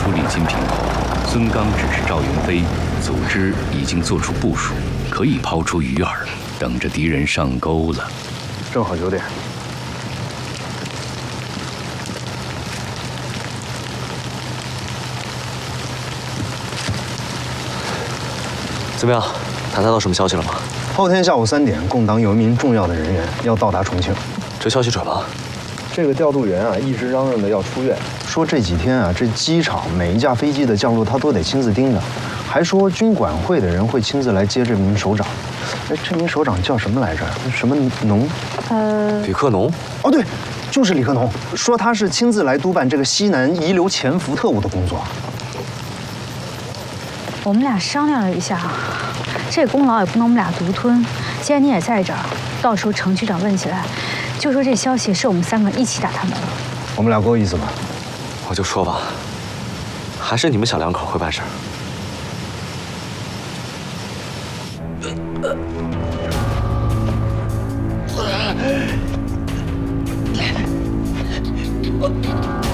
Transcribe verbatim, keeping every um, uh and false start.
出李金平后，孙刚指示赵云飞，组织已经做出部署，可以抛出鱼饵，等着敌人上钩了。 正好九点。 怎么样？谈到什么消息了吗？ 后天下午三点，共党有一名重要的人员要到达重庆。 这消息准吗？ 这个调度员啊，一直嚷嚷着要出院，说这几天啊，这机场每一架飞机的降落他都得亲自盯着，还说军管会的人会亲自来接这名首长。哎，这名首长叫什么来着？什么农？ 呃， 李克农。 哦，对，就是李克农。说他是亲自来督办这个西南遗留潜伏特务的工作。 我们俩商量了一下，这功劳也不能我们俩独吞。既然你也在这儿，到时候程局长问起来，就说这消息是我们三个一起打探的了。 我们俩够意思吧？ 我就说吧，还是你们小两口会办事儿。 我